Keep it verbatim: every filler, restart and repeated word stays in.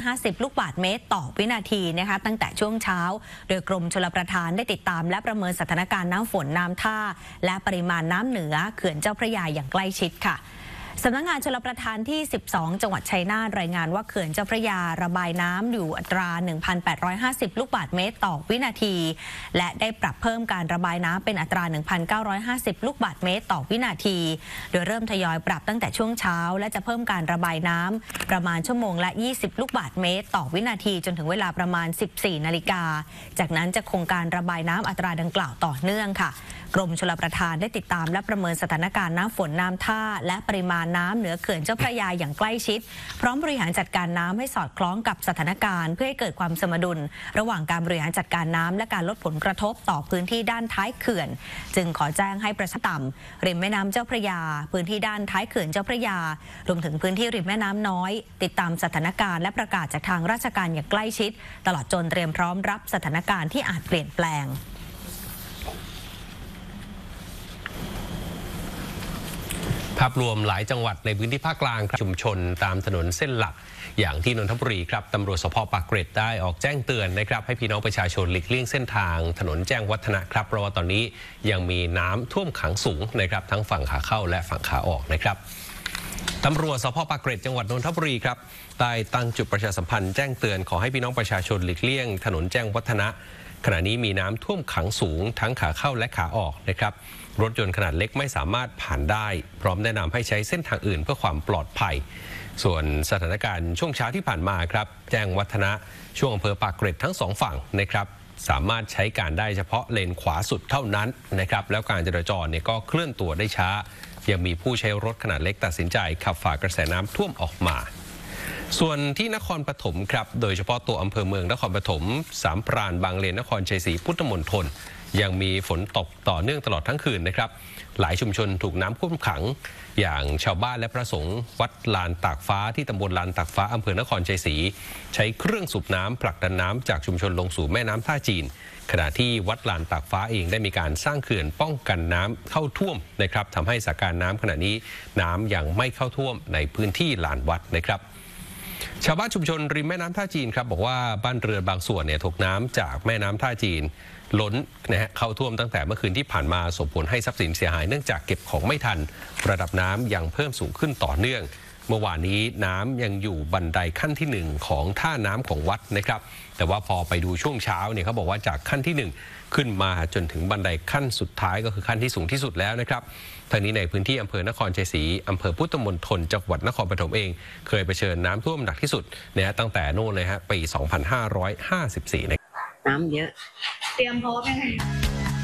ห้าสิบ ลูกบาศก์เมตรต่อวินาทีนะคะตั้งแต่ช่วงเช้าโดยกรมชลประทานได้ติดตามและประเมินสถานการณ์น้ำฝนน้ำท่าและปริมาณน้ำเหนือเขื่อนเจ้าพระยาอย่างใกล้ชิดค่ะสำนักงานชลประทานที่สิบสองจังหวัดชัยนาทรายงานว่าเขื่อนเจ้าพระยาระบายน้ำอยู่อัตรา หนึ่งพันแปดร้อยห้าสิบ ลูกบาศก์เมตรต่อวินาทีและได้ปรับเพิ่มการระบายน้ำเป็นอัตรา หนึ่งพันเก้าร้อยห้าสิบ ลูกบาศก์เมตรต่อวินาทีโดยเริ่มทยอยปรับตั้งแต่ช่วงเช้าและจะเพิ่มการระบายน้ำประมาณชั่วโมงละยี่สิบลูกบาศก์เมตรต่อวินาทีจนถึงเวลาประมาณ สิบสี่นาฬิกาจากนั้นจะคงการระบายน้ำอัตราดังกล่าวต่อเนื่องค่ะกรมชลประทานได้ติดตามและประเมินสถานการณ์น้ำฝนน้ำท่าและปริมาณน้ำเหนือเขื่อนเจ้าพระยาอย่างใกล้ชิดพร้อมบริหารจัดการน้ำให้สอดคล้องกับสถานการณ์เพื่อให้เกิดความสมดุลระหว่างการบริหารจัดการน้ำและการลดผลกระทบต่อพื้นที่ด้านท้ายเขื่อนจึงขอแจ้งให้ประชาชนต่ำริมแม่น้ำเจ้าพระยาพื้นที่ด้านท้ายเขื่อนเจ้าพระยารวมถึงพื้นที่ริมแม่น้ำน้อยติดตามสถานการณ์และประกาศจากทางราชการอย่างใกล้ชิดตลอดจนเตรียมพร้อมรับสถานการณ์ที่อาจเปลี่ยนแปลงภาพรวมหลายจังหวัดในพื้นที่ภาคกลางชุมชนตามถนนเส้นหลักอย่างที่นนทบุรีครับตำรวจสภ.ปากเกร็ดได้ออกแจ้งเตือนนะครับให้พี่น้องประชาชนหลีกเลี่ยงเส้นทางถนนแจ้งวัฒนะครับเพราะว่าตอนนี้ยังมีน้ำท่วมขังสูงนะครับทั้งฝั่งขาเข้าและฝั่งขาออกนะครับตำรวจสภ.ปากเกร็ดจังหวัดนนทบุรีครับได้ตั้งจุดประชาสัมพันธ์แจ้งเตือนขอให้พี่น้องประชาชนหลีกเลี่ยงถนนแจ้งวัฒนะขณะนี้มีน้ำท่วมขังสูงทั้งขาเข้าและขาออกนะครับรถยนต์ขนาดเล็กไม่สามารถผ่านได้พร้อมแนะนำให้ใช้เส้นทางอื่นเพื่อความปลอดภัยส่วนสถานการณ์ช่วงเช้าที่ผ่านมาครับแจ้งวัฒนะช่วงอำเภอปากเกร็ดทั้งสองฝั่งนะครับสามารถใช้การได้เฉพาะเลนขวาสุดเท่านั้นนะครับแล้วการจราจรเนี่ยก็เคลื่อนตัวได้ช้ายังมีผู้ใช้รถขนาดเล็กตัดสินใจขับฝ่ากระแสน้ำท่วมออกมาส่วนที่นครปฐมครับโดยเฉพาะตัวอำเภอเมืองนครปฐมสามพรานบางเลนนครชัยศรีพุทธมณฑลยังมีฝนตกต่อเนื่องตลอดทั้งคืนนะครับหลายชุมชนถูกน้ำท่วมขังอย่างชาวบ้านและพระสงฆ์วัดลานตากฟ้าที่ตำบลลานตากฟ้าอำเภอนครชัยศรีใช้เครื่องสูบน้ำผลักดันน้ำจากชุมชนลงสู่แม่น้ำท่าจีนขณะที่วัดลานตากฟ้าเองได้มีการสร้างเขื่อนป้องกันน้ำเข้าท่วมนะครับทำให้สถานการณ์น้ำขณะนี้น้ำยังไม่เข้าท่วมในพื้นที่ลานวัดนะครับชาวบ้านชุมชนริมแม่น้ำท่าจีนครับบอกว่าบ้านเรือนบางส่วนเนี่ยถูกน้ำจากแม่น้ำท่าจีนล้นนะฮะเข้าท่วมตั้งแต่เมื่อคืนที่ผ่านมาส่งผลให้ทรัพย์สินเสียหายเนื่องจากเก็บของไม่ทันระดับน้ำยังเพิ่มสูงขึ้นต่อเนื่องเมื่อวานนี้น้ำยังอยู่บันไดขั้นที่หนึ่งของท่าน้ำของวัดนะครับแต่ว่าพอไปดูช่วงเช้าเนี่ยเขาบอกว่าจากขั้นที่หนึ่งขึ้นมาจนถึงบันไดขั้นสุดท้ายก็คือขั้นที่สูงที่สุดแล้วนะครับทางนี้ในพื้นที่อำเภอนครชัยศรีอำเภอพุทธมณฑลจังหวัดนครปฐมเองเคยเผชิญน้ำท่วมหนักที่สุดเนี่ยตั้งแต่โน่นเลยฮะปี สองพันห้าร้อยห้าสิบสี่น้ำเยอะเตรียมพร้อมยังไง